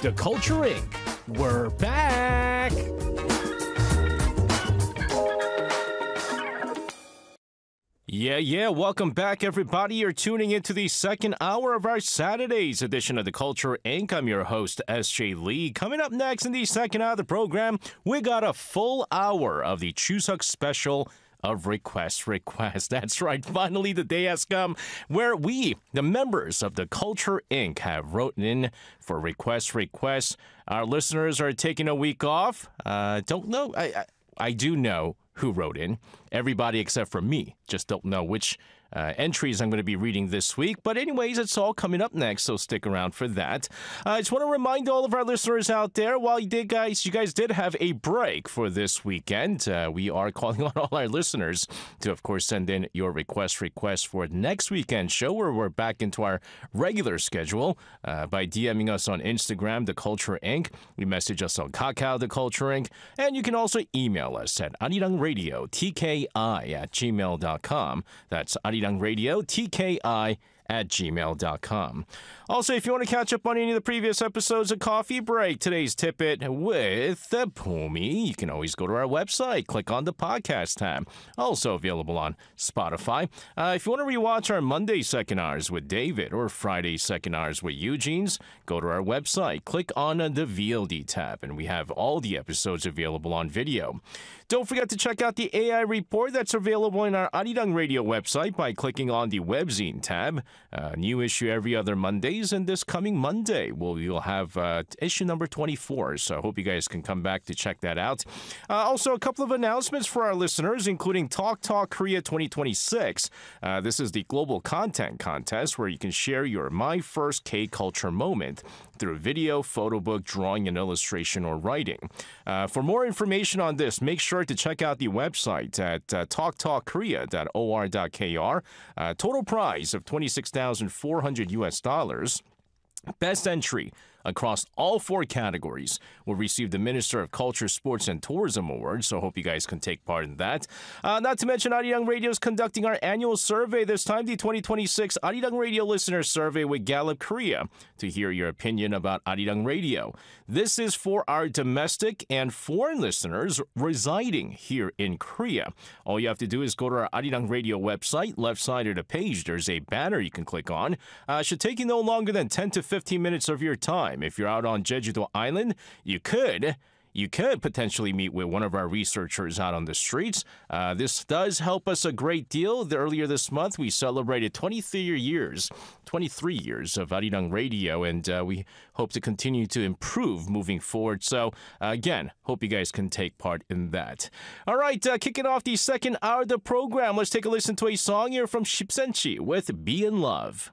The Culture Inc. We're back! Yeah, welcome back, everybody. You're tuning into the second hour of our Saturday's edition of The Culture Inc. I'm your host, S.J. Lee. Coming up next in the second hour of the program, we got a full hour of the Chuseok special of Request. That's right. Finally, the day has come where we, the members of The Culture Inc., have wrote in for Request. Our listeners are taking a week off. Don't know. I do know who wrote in. Everybody except for me. Just don't know which entries I'm going to be reading this week. But anyways, it's all coming up next, so stick around for that. I just want to remind all of our listeners out there, while you guys did have a break for this weekend, we are calling on all our listeners to, of course, send in your requests for next weekend's show, where we're back into our regular schedule by DMing us on Instagram, The Culture Inc. We message us on Kakao, The Culture Inc. And you can also email us at arirangradio, tki@gmail.com. That's arirangradio, tki@gmail.com. Also, if you want to catch up on any of the previous episodes of Coffee Break, today's Tip It with Pumi, you can always go to our website, click on the podcast tab. Also available on Spotify. If you want to rewatch our Monday second hours with David or Friday second hours with Eugene's, go to our website, click on the VOD tab, and we have all the episodes available on video. Don't forget to check out the AI report that's available in our Arirang Radio website by clicking on the webzine tab. New issue every other Mondays, and this coming Monday we'll have issue number 24, so I hope you guys can come back to check that out. Also, a couple of announcements for our listeners, including Talk Korea 2026. This is the global content contest where you can share your My First K-Culture moment through video, photo book, drawing, and illustration or writing. For more information on this, make sure to check out the website at talktalkkorea.or.kr. Total prize of $26,400. Best entry across all four categories will receive the Minister of Culture, Sports, and Tourism Award, so hope you guys can take part in that. Not to mention, Arirang Radio is conducting our annual survey, this time the 2026 Arirang Radio Listener Survey with Gallup Korea, to hear your opinion about Arirang Radio. This is for our domestic and foreign listeners residing here in Korea. All you have to do is go to our Arirang Radio website. Left side of the page, there's a banner you can click on. Should take you no longer than 10 to 15 minutes of your time. If you're out on Jeju-do Island, you could potentially meet with one of our researchers out on the streets. This does help us a great deal. Earlier this month, we celebrated 23 years of Arirang Radio, and we hope to continue to improve moving forward. So, again, hope you guys can take part in that. All right, kicking off the second hour of the program, let's take a listen to a song here from 10cm with Be in Love.